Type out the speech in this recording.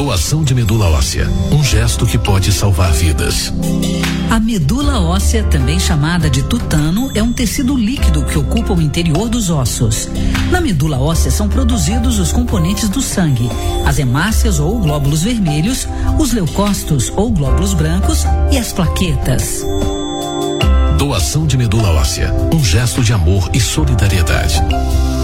Doação de medula óssea, um gesto que pode salvar vidas. A medula óssea, também chamada de tutano, é um tecido líquido que ocupa o interior dos ossos. Na medula óssea são produzidos os componentes do sangue, as hemácias ou glóbulos vermelhos, os leucócitos ou glóbulos brancos e as plaquetas. Doação de medula óssea, um gesto de amor e solidariedade.